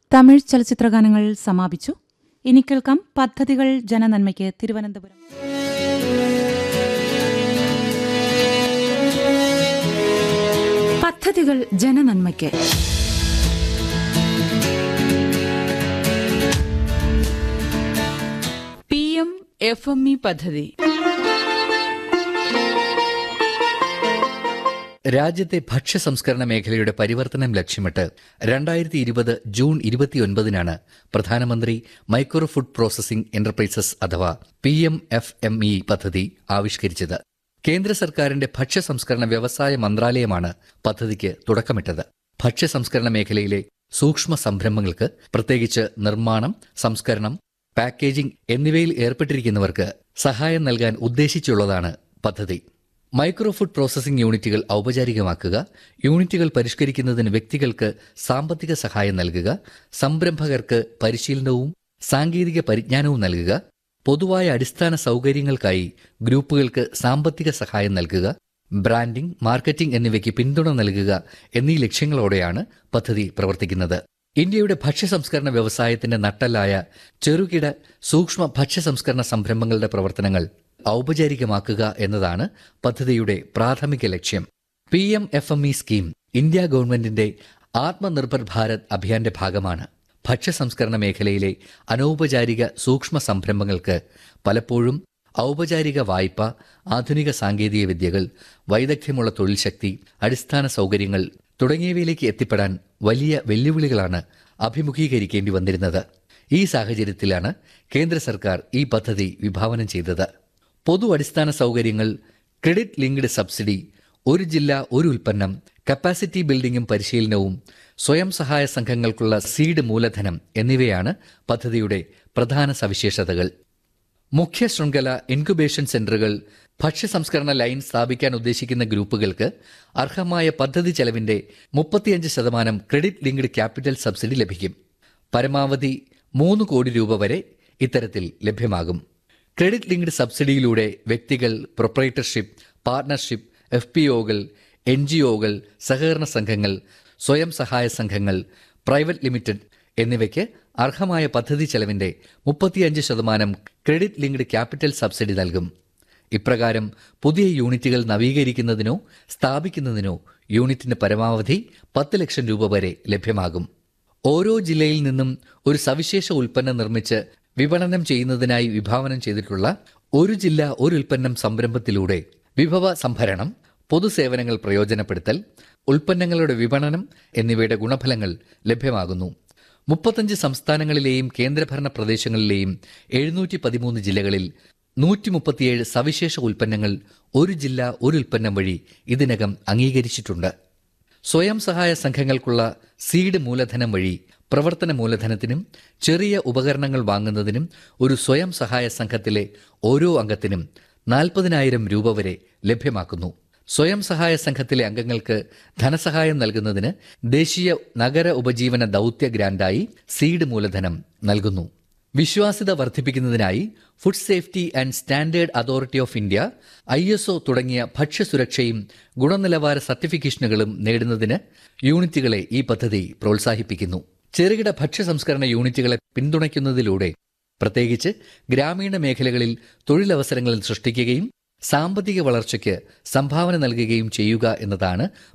തമിഴ് ചലച്ചിത്രഗാനങ്ങൾ സമാപിച്ചു. ഇനി കേൾക്കാം പദ്ധതികൾ ജനനന്മയ്ക്ക് തിരുവനന്തപുരം. പദ്ധതികൾ ജനനന്മയ്ക്ക് PM-FME പദ്ധതി. രാജ്യത്തെ ഭക്ഷ്യ സംസ്കരണ മേഖലയുടെ പരിവർത്തനം ലക്ഷ്യമിട്ട് 2020 ജൂൺ 29 പ്രധാനമന്ത്രി മൈക്രോ ഫുഡ് പ്രോസസിംഗ് എന്റർപ്രൈസസ് അഥവാ PM-FME പദ്ധതി ആവിഷ്കരിച്ചത്. കേന്ദ്ര സർക്കാരിന്റെ ഭക്ഷ്യ സംസ്കരണ വ്യവസായ മന്ത്രാലയമാണ് പദ്ധതിക്ക് തുടക്കമിട്ടത്. ഭക്ഷ്യ സംസ്കരണ മേഖലയിലെ സൂക്ഷ്മ സംരംഭങ്ങൾക്ക്, പ്രത്യേകിച്ച് നിർമ്മാണം, സംസ്കരണം, പാക്കേജിംഗ് എന്നിവയിൽ ഏർപ്പെട്ടിരിക്കുന്നവർക്ക് സഹായം നൽകാൻ ഉദ്ദേശിച്ചുള്ളതാണ് പദ്ധതി. മൈക്രോ ഫുഡ് പ്രോസസിംഗ് യൂണിറ്റുകൾ ഔപചാരികമാക്കുക, യൂണിറ്റുകൾ പരിഷ്കരിക്കുന്നതിന് വ്യക്തികൾക്ക് സാമ്പത്തിക സഹായം നൽകുക, സംരംഭകർക്ക് പരിശീലനവും സാങ്കേതിക പരിജ്ഞാനവും നൽകുക, പൊതുവായ അടിസ്ഥാന സൗകര്യങ്ങൾക്കായി ഗ്രൂപ്പുകൾക്ക് സാമ്പത്തിക സഹായം നൽകുക, ബ്രാൻഡിംഗ്, മാർക്കറ്റിംഗ് എന്നിവയ്ക്ക് പിന്തുണ നൽകുക എന്നീ ലക്ഷ്യങ്ങളോടെയാണ് പദ്ധതി പ്രവർത്തിക്കുന്നത്. ഇന്ത്യയുടെ ഭക്ഷ്യ സംസ്കരണ വ്യവസായത്തിന്റെ നട്ടെല്ലായ ചെറുകിട സൂക്ഷ്മ ഭക്ഷ്യ സംസ്കരണ സംരംഭങ്ങളുടെ പ്രവർത്തനങ്ങൾ ഔപചാരികമാക്കുക എന്നതാണ് പദ്ധതിയുടെ പ്രാഥമിക ലക്ഷ്യം. PM-FME സ്കീം ഇന്ത്യ ഗവൺമെന്റിന്റെ ആത്മനിർഭർ ഭാരത് അഭിയാന്റെ ഭാഗമാണ്. ഭക്ഷ്യ സംസ്കരണ മേഖലയിലെ അനൗപചാരിക സൂക്ഷ്മ സംരംഭങ്ങൾക്ക് പലപ്പോഴും ഔപചാരിക വായ്പ, ആധുനിക സാങ്കേതിക വിദ്യകൾ, വൈദഗ്ധ്യമുള്ള തൊഴിൽ ശക്തി, അടിസ്ഥാന സൗകര്യങ്ങൾ തുടങ്ങിയവയിലേക്ക് എത്തിപ്പെടാൻ വലിയ വെല്ലുവിളികളാണ് അഭിമുഖീകരിക്കേണ്ടി വന്നിരുന്നത്. ഈ സാഹചര്യത്തിലാണ് കേന്ദ്ര സർക്കാർ ഈ പദ്ധതി വിഭാവനം ചെയ്തത്. പൊതു അടിസ്ഥാന സൗകര്യങ്ങൾ, ക്രെഡിറ്റ് ലിങ്ക്ഡ് സബ്സിഡി, ഒരു ജില്ല ഒരു ഉൽപ്പന്നം, കപ്പാസിറ്റി ബിൽഡിംഗും പരിശീലനവും, സ്വയം സഹായ സംഘങ്ങൾക്കുള്ള സീഡ് മൂലധനം എന്നിവയാണ് പദ്ധതിയുടെ പ്രധാന സവിശേഷതകൾ. മുഖ്യ ശൃംഖല ഇൻക്യുബേഷൻ സെന്ററുകൾ, ഭക്ഷ്യ സംസ്കരണ ലൈൻ സ്ഥാപിക്കാൻ ഉദ്ദേശിക്കുന്ന ഗ്രൂപ്പുകൾക്ക് അർഹമായ പദ്ധതി ചെലവിന്റെ 35% ക്രെഡിറ്റ് ലിങ്ക്ഡ് ക്യാപിറ്റൽ സബ്സിഡി ലഭിക്കും. പരമാവധി 3 കോടി രൂപ വരെ ഇത്തരത്തിൽ ലഭ്യമാകും. ക്രെഡിറ്റ് ലിങ്ക്ഡ് സബ്സിഡിയിലൂടെ വ്യക്തികൾ, പ്രൊപ്രൈറ്റർഷിപ്പ്, പാർട്ണർഷിപ്പ്, FPOകൾ, NGOകൾ, സഹകരണ സംഘങ്ങൾ, സ്വയം സഹായ സംഘങ്ങൾ, പ്രൈവറ്റ് ലിമിറ്റഡ് എന്നിവയ്ക്ക് അർഹമായ പദ്ധതി ചെലവിന്റെ 35% ക്രെഡിറ്റ് ലിങ്ക്ഡ് ക്യാപിറ്റൽ സബ്സിഡി നൽകും. ഇപ്രകാരം പുതിയ യൂണിറ്റുകൾ നവീകരിക്കുന്നതിനോ സ്ഥാപിക്കുന്നതിനോ യൂണിറ്റിന് പരമാവധി 10 ലക്ഷം രൂപ വരെ ലഭ്യമാകും. ഓരോ ജില്ലയിൽ നിന്നും ഒരു സവിശേഷ ഉൽപ്പന്നം നിർമ്മിച്ച് വിപണനം ചെയ്യുന്നതിനായി വിഭാവനം ചെയ്തിട്ടുള്ള ഒരു ജില്ല ഒരു ഉൽപ്പന്നം സംരംഭത്തിലൂടെ വിഭവ സംഭരണം, പൊതുസേവനങ്ങൾ പ്രയോജനപ്പെടുത്തൽ, ഉൽപ്പന്നങ്ങളുടെ വിപണനം എന്നിവയുടെ ഗുണഫലങ്ങൾ ലഭ്യമാകുന്നു. 35 സംസ്ഥാനങ്ങളിലെയും കേന്ദ്രഭരണ പ്രദേശങ്ങളിലെയും 713 ജില്ലകളിൽ 137 സവിശേഷ ഉൽപ്പന്നങ്ങൾ ഒരു ജില്ല ഒരു ഉൽപ്പന്നം വഴി ഇതിനകം അംഗീകരിച്ചിട്ടുണ്ട്. സ്വയം സഹായ സംഘങ്ങൾക്കുള്ള സീഡ് മൂലധനം വഴി പ്രവർത്തന മൂലധനത്തിനും ചെറിയ ഉപകരണങ്ങൾ വാങ്ങുന്നതിനും ഒരു സ്വയം സഹായ സംഘത്തിലെ ഓരോ അംഗത്തിനും 40,000 രൂപ വരെ ലഭ്യമാക്കുന്നു. സ്വയം സഹായ സംഘത്തിലെ അംഗങ്ങൾക്ക് ധനസഹായം നൽകുന്നതിന് ദേശീയ നഗര ഉപജീവന ദൗത്യ ഗ്രാന്റായി സീഡ് മൂലധനം നൽകുന്നു. വിശ്വാസ്യത വർദ്ധിപ്പിക്കുന്നതിനായി food safety and standard authority of India, ISO തുടങ്ങിയ ഭക്ഷ്യസുരക്ഷയും ഗുണനിലവാര സർട്ടിഫിക്കേഷനുകളും നേടുന്നതിന് യൂണിറ്റുകളെ ഈ പദ്ധതി പ്രോത്സാഹിപ്പിക്കുന്നു. ചെറുകിട ഭക്ഷ്യ സംസ്കരണ യൂണിറ്റുകളെ പിന്തുണയ്ക്കുന്നതിലൂടെ പ്രത്യേകിച്ച് ഗ്രാമീണ മേഖലകളിൽ തൊഴിലവസരങ്ങൾ സൃഷ്ടിക്കുകയും സാമ്പത്തിക വളർച്ചയ്ക്ക് സംഭാവന നൽകുകയും ചെയ്യുക എന്നതാണ്